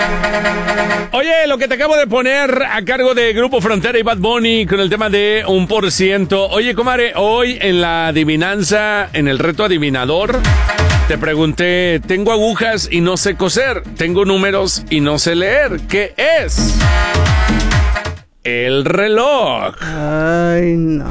Oye, lo que te acabo de poner a cargo de Grupo Frontera y Bad Bunny con el tema de 1%. Oye, comadre, hoy en la adivinanza, en el reto adivinador, te pregunté, tengo agujas y no sé coser, tengo números y no sé leer. ¿Qué es? El reloj. Ay, no.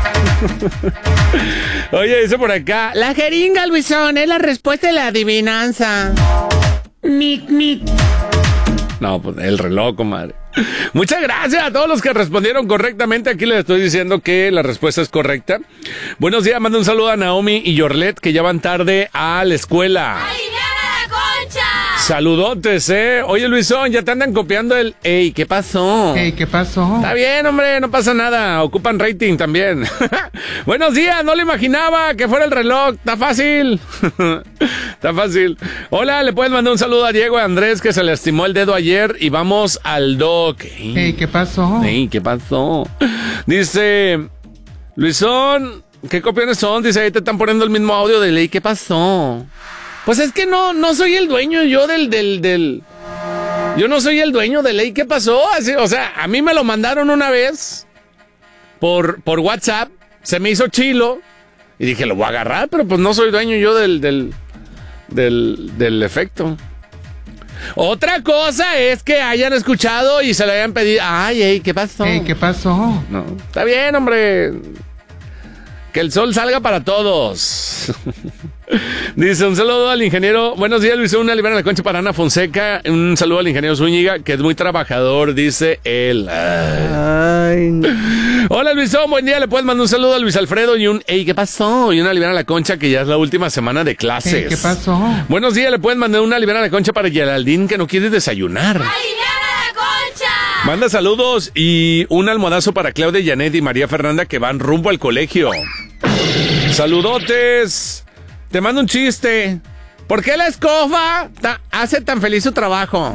Oye, dice por acá, La jeringa, Luisón, es la respuesta de la adivinanza. Mic, mic. no, pues el reloj, comadre. Muchas gracias a todos los que respondieron correctamente. Aquí les estoy diciendo que la respuesta es correcta. Buenos días, mando un saludo a Naomi y Yorlet que ya van tarde a la escuela. ¡Aliviana la concha! Saludotes, Oye, Luisón, ya te andan copiando el... Ey, ¿qué pasó? Ey, ¿qué pasó? Está bien, hombre, no pasa nada. Ocupan rating también. Buenos días, no lo imaginaba que fuera el reloj. Está fácil. Está fácil. Hola, le puedes mandar un saludo a Diego y a Andrés que se le lastimó el dedo ayer y vamos al doc. Ey, ¿qué pasó? Ey, ¿qué pasó? Dice, Luisón, ¿qué copiones son? Dice, ahí te están poniendo el mismo audio de ley. ¿Qué pasó? Pues es que no soy el dueño yo del... Yo no soy el dueño de ley. ¿Qué pasó? Así, o sea, a mí me lo mandaron una vez por WhatsApp. Se me hizo chilo. Y dije, lo voy a agarrar, pero pues no soy dueño yo del efecto. Otra cosa es que hayan escuchado y se lo hayan pedido. Ay, ey, ¿qué pasó? Ey, ¿qué pasó? No, está bien, hombre. Que el sol salga para todos. Dice, un saludo al ingeniero. Buenos días, Luis. Una libera la concha para Ana Fonseca. Un saludo al ingeniero Zúñiga, que es muy trabajador, dice él. Ay, no. Hola, Luisón, buen día. Le puedes mandar un saludo a Luis Alfredo y un ey, ¿qué pasó? Y una libera la concha, que ya es la última semana de clases. Ey, ¿qué pasó? Buenos días, le puedes mandar una libera la concha para Geraldine, que no quiere desayunar. ¡Aliviana la concha! Manda saludos y un almohadazo para Claudia, Janet y María Fernanda que van rumbo al colegio. Saludotes. Te mando un chiste. ¿Por qué la escoba hace tan feliz su trabajo?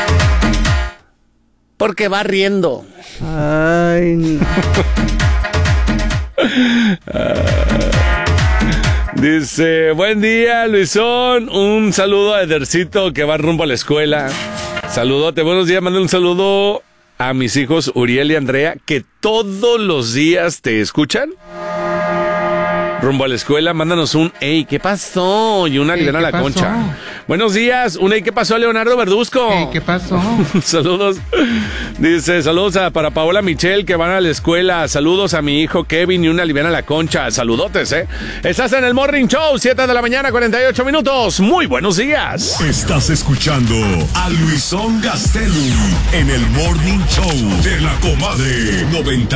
Porque va riendo. Ay, no. Dice, buen día, Luisón. Un saludo a Edercito que va rumbo a la escuela. Saludote, buenos días. Manda un saludo a mis hijos Uriel y Andrea que todos los días te escuchan. Rumbo a la escuela, mándanos un ey, ¿qué pasó? Y una libera la ¿qué concha. pasó? Buenos días, un ey, ¿qué pasó, Leonardo Verduzco? Ey, ¿qué pasó? Saludos. Dice, saludos para Paola Michelle que van a la escuela. Saludos a mi hijo Kevin y una libera la concha. Saludotes, Estás en el Morning Show, 7 de la mañana, 48 minutos. Muy buenos días. Estás escuchando a Luisón Gastelum en el Morning Show de la Comadre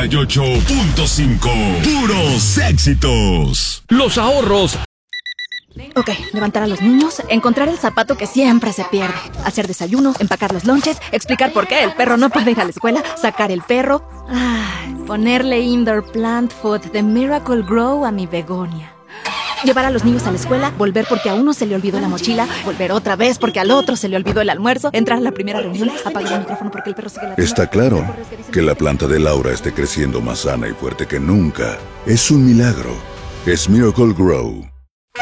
98.5. Puros éxitos. Los ahorros. Ok, levantar a los niños, encontrar el zapato que siempre se pierde, hacer desayuno, empacar los lonches, explicar por qué el perro no puede ir a la escuela, sacar el perro, ponerle indoor plant food de Miracle Grow a mi begonia. Llevar a los niños a la escuela, volver porque a uno se le olvidó la mochila, volver otra vez porque al otro se le olvidó el almuerzo, entrar a la primera reunión, apagar el micrófono porque el perro sigue ladrando. Está claro que la planta de Laura esté creciendo más sana y fuerte que nunca. Es un milagro. Es Miracle Grow.